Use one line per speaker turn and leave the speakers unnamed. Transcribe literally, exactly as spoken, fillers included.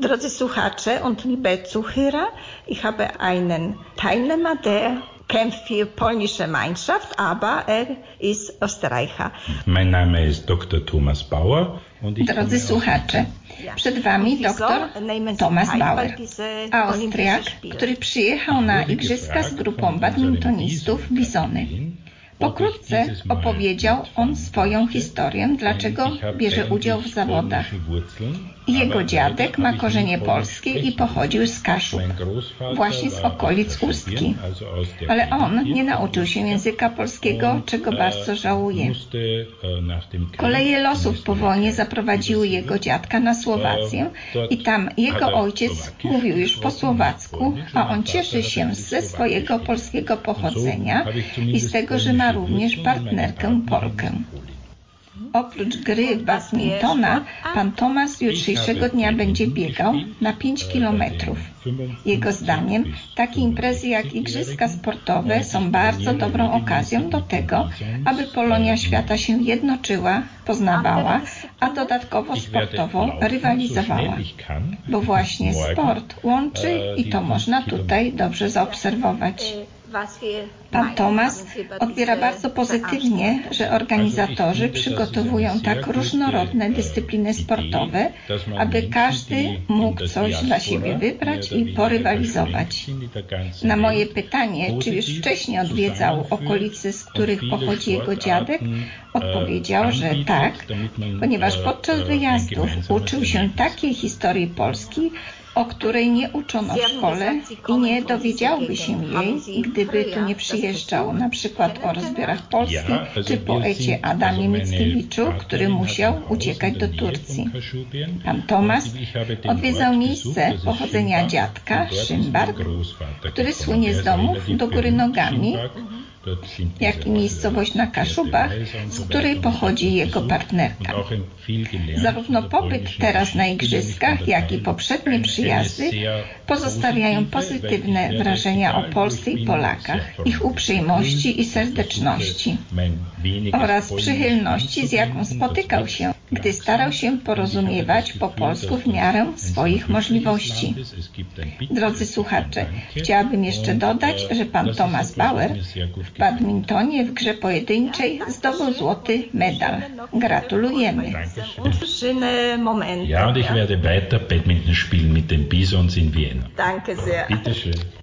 Drodzy słuchacze und liebe Zuhörer, ich habe einen Teilnehmer, der kämpft für polnische Gemeinschaft, aber er ist Österreicher.
Mein Name ist Doktor Thomas Bauer. Und ich
Drodzy słuchacze, przed Wami doktor Thomas Bauer, Austriak, który przyjechał na igrzyska z grupą badmintonistów Bizony. Pokrótce opowiedział on swoją historię, dlaczego bierze udział w zawodach. Jego dziadek ma korzenie polskie i pochodził z Kaszub, właśnie z okolic Ustki. Ale on nie nauczył się języka polskiego, czego bardzo żałuje. Koleje losów po wojnie zaprowadziły jego dziadka na Słowację i tam jego ojciec mówił już po słowacku, a on cieszy się ze swojego polskiego pochodzenia i z tego, że ma również partnerkę Polkę. Oprócz gry badmintona, pan Tomasz jutrzejszego dnia będzie biegał na pięć kilometrów. Jego zdaniem takie imprezy jak igrzyska sportowe są bardzo dobrą okazją do tego, aby Polonia świata się jednoczyła, poznawała, a dodatkowo sportowo rywalizowała. Bo właśnie sport łączy i to można tutaj dobrze zaobserwować. Pan Tomasz odbiera bardzo pozytywnie, że organizatorzy przygotowują tak różnorodne dyscypliny sportowe, aby każdy mógł coś dla siebie wybrać i porywalizować. Na moje pytanie, czy już wcześniej odwiedzał okolice, z których pochodzi jego dziadek, odpowiedział, że tak, ponieważ podczas wyjazdów uczył się takiej historii Polski, o której nie uczono w szkole i nie dowiedziałby się jej, gdyby tu nie przyjeżdżał, na przykład o rozbiorach polskich czy poecie Adamie Mickiewiczu, który musiał uciekać do Turcji. Pan Tomasz odwiedzał miejsce pochodzenia dziadka, Szymbark, który słynie z domów do góry nogami, jak i miejscowość na Kaszubach, z której pochodzi jego partnerka. Zarówno pobyt teraz na igrzyskach, jak i poprzednie przyjazdy pozostawiają pozytywne wrażenia o Polsce i Polakach, ich uprzejmości i serdeczności oraz przychylności, z jaką spotykał się, gdy starał się porozumiewać po polsku w miarę swoich możliwości. Drodzy słuchacze, chciałabym jeszcze dodać, że pan Thomas Bauer w badmintonie w grze pojedynczej zdobył złoty medal. Gratulujemy.
Schöne Momente.
Ja, und ich werde weiter Badminton spielen mit den Bisons in Vienna.
Danke sehr.
Bitte schön.